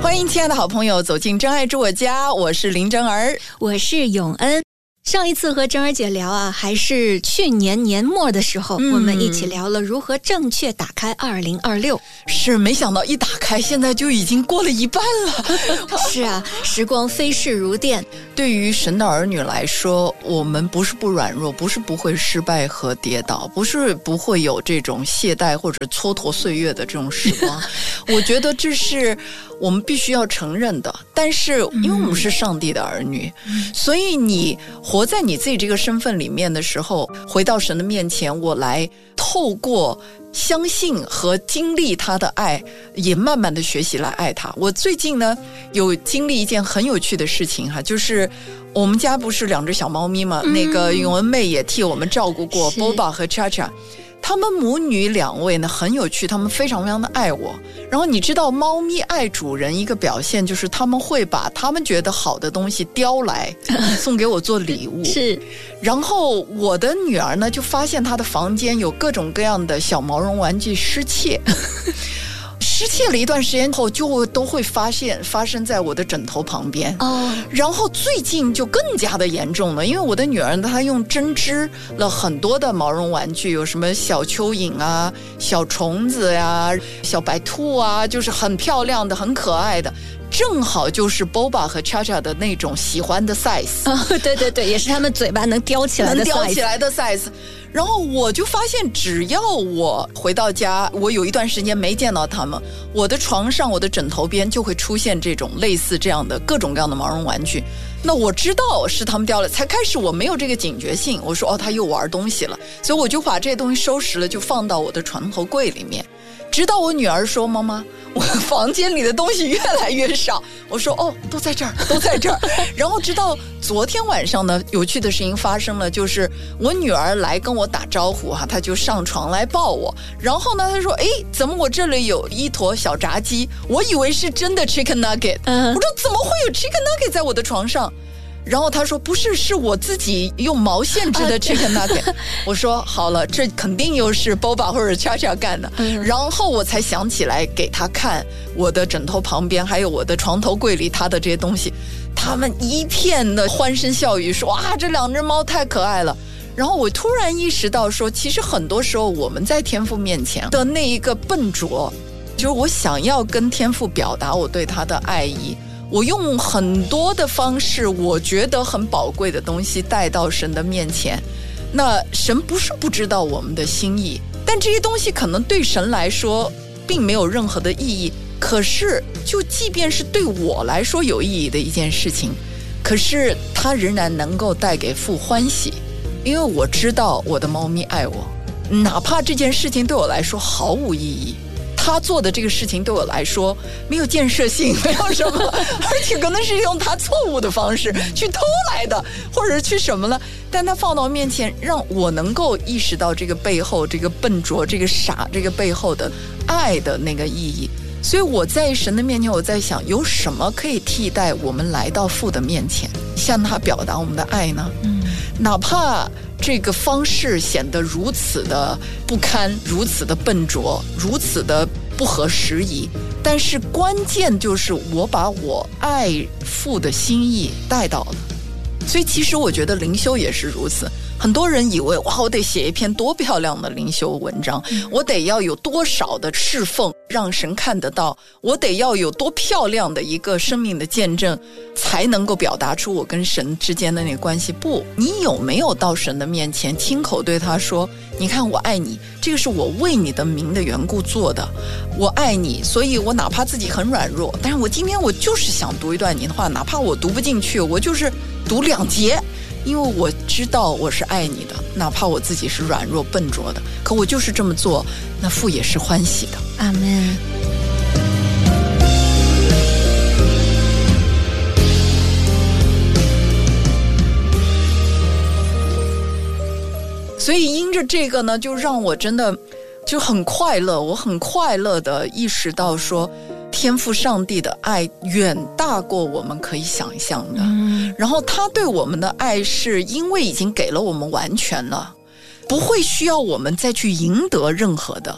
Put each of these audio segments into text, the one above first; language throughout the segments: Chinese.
欢迎亲爱的好朋友走进真爱住我家，我是林真儿， 我是永恩。上一次和真儿姐聊啊，还是去年年末的时候，我们一起聊了如何正确打开2026。 是，没想到一打开，现在就已经过了一半了。 是啊，时光飞逝如电。 对于神的儿女来说，我们不是不软弱，不是不会失败和跌倒，不是不会有这种懈怠或者蹉跎岁月的这种时光。我觉得这是我们必须要承认的。但是因为我们是上帝的儿女，所以你活在你自己这个身份里面的时候，回到神的面前，我来透过相信和经历他的爱，也慢慢的学习来爱他。我最近呢有经历一件很有趣的事情哈，就是我们家不是2只小猫咪嘛，那个永恩妹也替我们照顾过 Boba 和 Chacha。他们母女2位呢很有趣，他们非常非常的爱我。然后你知道猫咪爱主人一个表现就是他们会把他们觉得好的东西叼来送给我做礼物。 是， 然后我的女儿呢就发现她的房间有各种各样的小毛绒玩具失窃失窃了一段时间后，就都会发生在我的枕头旁边。然后最近就更加的严重了，因为我的女儿她用针织了很多的毛绒玩具，有什么小蚯蚓啊、小虫子呀、小白兔啊，就是很漂亮的、很可爱的。正好就是 Boba 和 Chacha 的那种喜欢的 size。 对对对，也是他们嘴巴能叼起来的 size。然后我就发现，只要我回到家，我有一段时间没见到他们，我的床上、我的枕头边就会出现这种类似这样的各种各样的毛绒玩具。那我知道是他们叼了，才开始我没有这个警觉性，我说他又玩东西了，所以我就把这些东西收拾了，就放到我的床头柜里面。直到我女儿说：“妈妈，我房间里的东西越来越少。”我说：“都在这儿，都在这儿。”然后直到昨天晚上呢，有趣的事情发生了，就是我女儿来跟我打招呼哈，她就上床来抱我，然后呢，她说：“怎么我这里有一坨小炸鸡？我以为是真的 chicken nugget。”我说：“怎么会有 chicken nugget 在我的床上？”然后他说不是，是我自己用毛线织的 chicken nugget。我说好了，这肯定又是 Boba 或者 Chacha 干的。然后我才想起来给他看我的枕头旁边还有我的床头柜里他的这些东西，他们一片的欢声笑语说哇，这2只猫太可爱了。然后我突然意识到说，其实很多时候我们在天父面前的那一个笨拙，就是我想要跟天父表达我对他的爱意，我用很多的方式，我觉得很宝贵的东西带到神的面前。那神不是不知道我们的心意，但这些东西可能对神来说并没有任何的意义。可是就即便是对我来说有意义的一件事情，可是它仍然能够带给父欢喜，因为我知道我的猫咪爱我，哪怕这件事情对我来说毫无意义，他做的这个事情对我来说没有建设性，没有什么，而且可能是用他错误的方式去偷来的，或者去什么了，但他放到面前，让我能够意识到这个背后，这个笨拙，这个傻，这个背后的爱的那个意义。所以我在神的面前，我在想，有什么可以替代我们来到父的面前，向他表达我们的爱呢？哪怕这个方式显得如此的不堪，如此的笨拙，如此的不合时宜，但是关键就是我把我爱父的心意带到了。所以其实我觉得灵修也是如此，很多人以为哇，我得写一篇多漂亮的灵修文章，我得要有多少的侍奉让神看得到，我得要有多漂亮的一个生命的见证，才能够表达出我跟神之间的那个关系。不，你有没有到神的面前亲口对他说，你看我爱你，这个是我为你的名的缘故做的，我爱你，所以我哪怕自己很软弱，但是我今天我就是想读一段你的话，哪怕我读不进去，我就是读2节，因为我知道我是爱你的，哪怕我自己是软弱笨拙的，可我就是这么做，那父也是欢喜的。 阿们。 所以因着这个呢，就让我真的就很快乐，我很快乐的意识到说，天父上帝的爱远大过我们可以想象的。然后他对我们的爱是因为已经给了我们完全了，不会需要我们再去赢得任何的，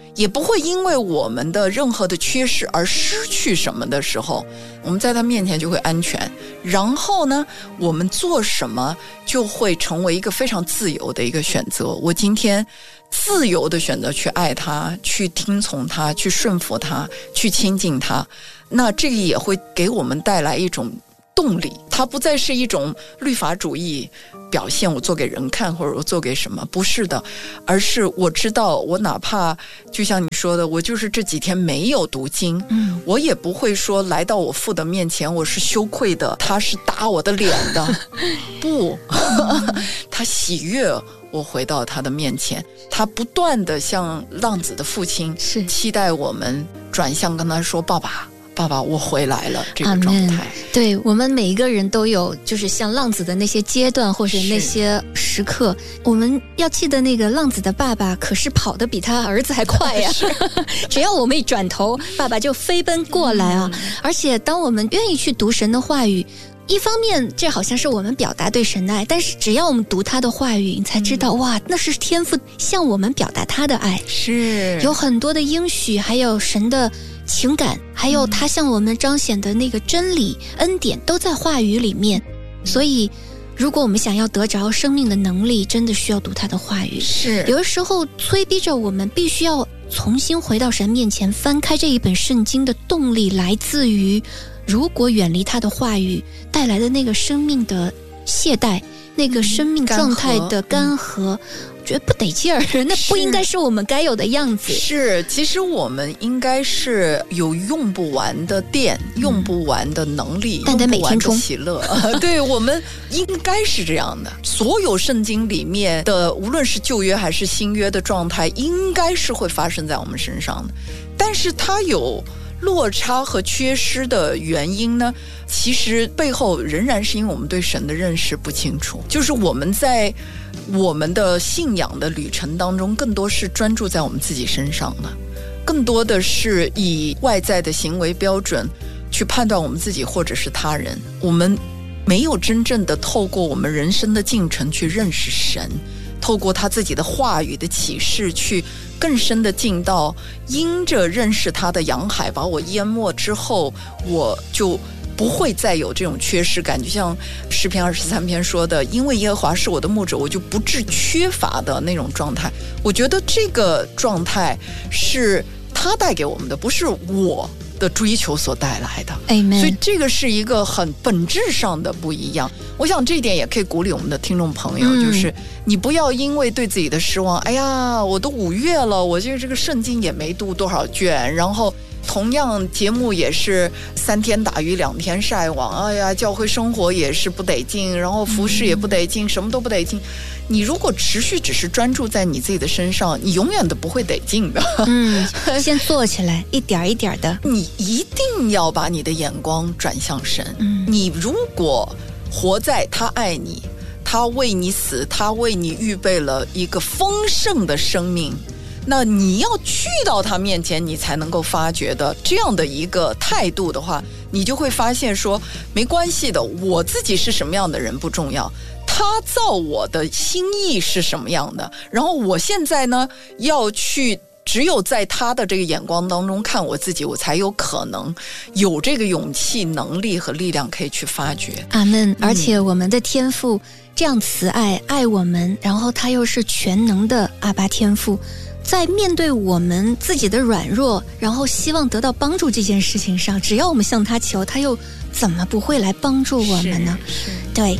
也不会因为我们的任何的缺失而失去什么的时候，我们在他面前就会安全。然后呢，我们做什么就会成为一个非常自由的一个选择。我今天自由的选择去爱他，去听从他，去顺服他，去亲近他，那这个也会给我们带来一种动力。它不再是一种律法主义表现，我做给人看或者我做给什么，不是的，而是我知道我哪怕就像你说的，我就是这几天没有读经，我也不会说来到我父的面前我是羞愧的，他是打我的脸的不他喜悦我回到他的面前，他不断的像浪子的父亲是期待我们转向跟他说，爸爸爸爸我回来了，这个状态。 对，我们每一个人都有就是像浪子的那些阶段或者那些时刻，我们要记得那个浪子的爸爸可是跑得比他儿子还快呀只要我们一转头，爸爸就飞奔过来啊。而且当我们愿意去读神的话语，一方面这好像是我们表达对神的爱，但是只要我们读他的话语，你才知道哇，那是天父向我们表达他的爱， 是有很多的应许，还有神的情感，还有他向我们彰显的那个真理恩典都在话语里面。所以如果我们想要得着生命的能力，真的需要读他的话语。 是有的时候催逼着我们必须要重新回到神面前，翻开这一本圣经的动力来自于如果远离他的话语带来的那个生命的懈怠，那个生命状态的干涸，觉得不得劲儿，那不应该是我们该有的样子。 是，其实我们应该是有用不完的电，用不完的能力， 但得每天充喜乐对，我们应该是这样的。所有圣经里面的无论是旧约还是新约的状态，应该是会发生在我们身上的，但是它有落差和缺失的原因呢，其实背后仍然是因为我们对神的认识不清楚，就是我们在我们的信仰的旅程当中更多是专注在我们自己身上的，更多的是以外在的行为标准去判断我们自己或者是他人，我们没有真正的透过我们人生的进程去认识神，透过他自己的话语的启示去更深的进到因着认识他的洋海把我淹没之后，我就不会再有这种缺失感，就像诗篇23篇说的，因为耶和华是我的牧者，我就不致缺乏的那种状态。我觉得这个状态是他带给我们的，不是我的追求所带来的。 Amen。 所以这个是一个很本质上的不一样。我想这一点也可以鼓励我们的听众朋友，就是你不要因为对自己的失望，哎呀我都5月了，我这个圣经也没读多少卷，然后同样节目也是3天打鱼2天晒网，哎呀教会生活也是不得劲，然后服侍也不得劲，什么都不得劲。你如果持续只是专注在你自己的身上，你永远都不会得劲的。 先做起来，一点一点的。 你一定要把你的眼光转向神。你如果活在他爱你，他为你死，他为你预备了一个丰盛的生命，那你要去到他面前，你才能够发觉的这样的一个态度的话，你就会发现说没关系的，我自己是什么样的人不重要，他造我的心意是什么样的，然后我现在呢要去只有在他的这个眼光当中看我自己，我才有可能有这个勇气能力和力量可以去发掘。 阿们。而且我们的天父这样慈爱我们，然后他又是全能的阿爸天父，在面对我们自己的软弱，然后希望得到帮助这件事情上，只要我们向他求，他又怎么不会来帮助我们呢？对。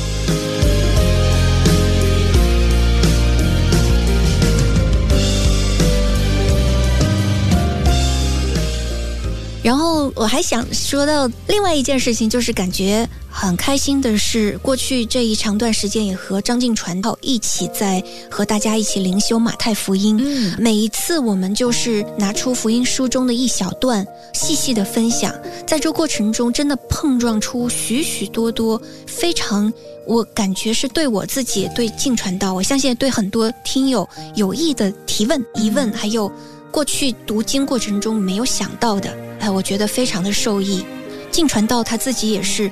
然后我还想说到另外一件事情，就是感觉很开心的是，过去这一长段时间也和张静传道一起在和大家一起灵修马太福音。每一次我们就是拿出福音书中的一小段细细的分享，在这过程中真的碰撞出许许多多非常我感觉是对我自己对静传道，我相信对很多听友有益的疑问，还有过去读经过程中没有想到的，我觉得非常的受益。静传道他自己也是，他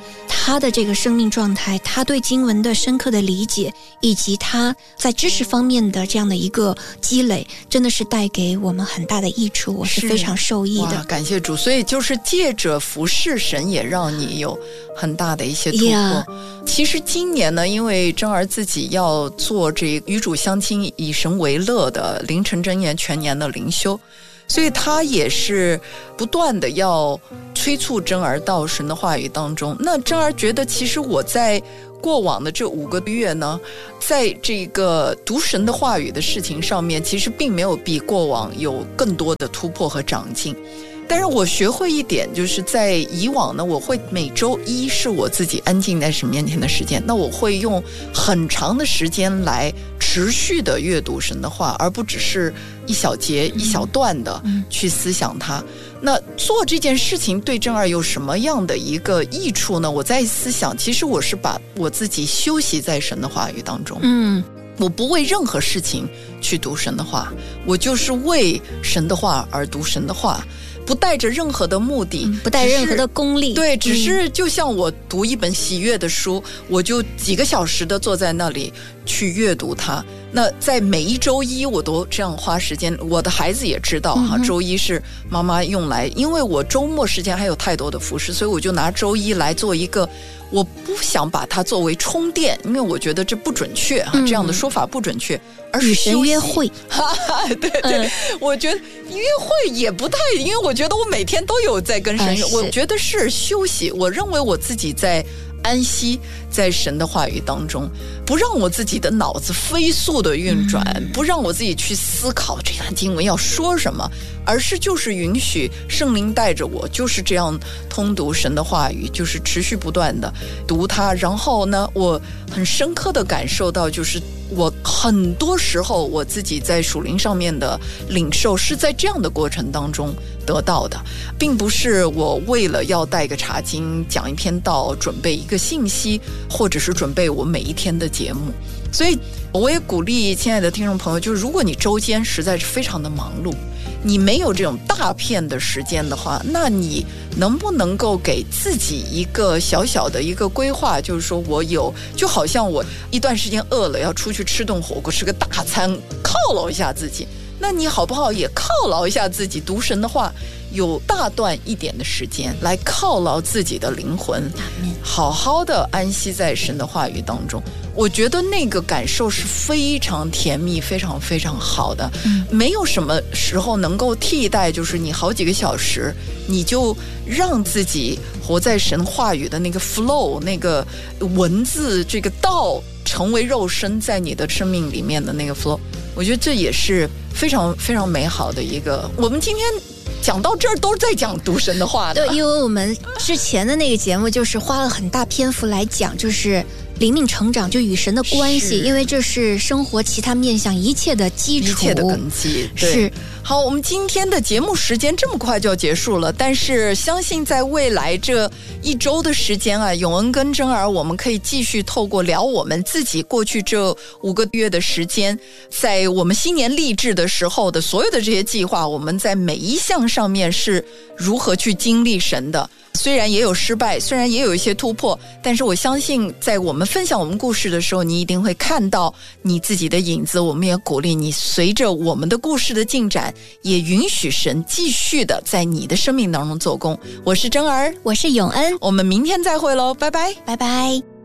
他的这个生命状态，他对经文的深刻的理解，以及他在知识方面的这样的一个积累，真的是带给我们很大的益处，我是非常受益的。 感谢主，所以就是借着服侍神，也让你有很大的一些突破。其实今年呢，因为真儿自己要做这与主相亲以神为乐的凌晨真言全年的灵修，所以他也是不断的要催促真儿到神的话语当中。那真儿觉得其实我在过往的这5个月呢，在这个读神的话语的事情上面，其实并没有比过往有更多的突破和长进。但是我学会一点，就是在以往呢，我会每周一是我自己安静在神面前的时间，那我会用很长的时间来持续的阅读神的话，而不只是一小节一小段的去思想它。那做这件事情对真儿有什么样的一个益处呢？我在思想，其实我是把我自己休息在神的话语当中。我不为任何事情去读神的话，我就是为神的话而读神的话，不带着任何的目的， 不带任何的功利。 对，只是就像我读一本喜悦的书，我就几个小时的坐在那里去阅读它。那在每一周一我都这样花时间，我的孩子也知道周一是妈妈用来，因为我周末时间还有太多的服侍，所以我就拿周一来做一个，我不想把它作为充电，因为我觉得这不准确这样的说法不准确，而是与神约会。 对对，我觉得约会也不太，因为我觉得我每天都有在跟神约，我觉得是休息。我认为我自己在安息在神的话语当中，不让我自己的脑子飞速的运转，不让我自己去思考这段经文要说什么，而是就是允许圣灵带着我，就是这样通读神的话语，就是持续不断的读它。然后呢，我很深刻的感受到，就是我很多时候我自己在属灵上面的领受是在这样的过程当中得到的，并不是我为了要带个查经讲一篇道准备一个信息，或者是准备我每一天的节目。所以我也鼓励亲爱的听众朋友，就是如果你周间实在是非常的忙碌，你没有这种大片的时间的话，那你能不能够给自己一个小小的一个规划，就是说我有，就好像我一段时间饿了要出去吃顿火锅，吃个大餐犒劳一下自己，那你好不好也犒劳一下自己，读神的话有大段一点的时间来犒劳自己的灵魂，好好的安息在神的话语当中。我觉得那个感受是非常甜蜜非常非常好的，没有什么时候能够替代，就是你好几个小时你就让自己活在神话语的那个 flow， 那个文字这个道成为肉身在你的生命里面的那个 flow， 我觉得这也是非常非常美好的一个。我们今天讲到这儿都在讲读神的话的， 对，因为我们之前的那个节目就是花了很大篇幅来讲，就是灵命成长，就与神的关系，因为这是生活其他面向一切的基础， 一切的根基。对，是。好，我们今天的节目时间这么快就要结束了，但是相信在未来这一周的时间啊，永恩跟真儿我们可以继续透过聊我们自己过去这5个月的时间，在我们新年立志的时候的所有的这些计划，我们在每一项上面是如何去经历神的。虽然也有失败，虽然也有一些突破，但是我相信在我们分享我们故事的时候，你一定会看到你自己的影子。我们也鼓励你随着我们的故事的进展，也允许神继续的在你的生命当中做工。我是真儿， 我是永恩， 我们明天再会喽，拜拜， 拜拜。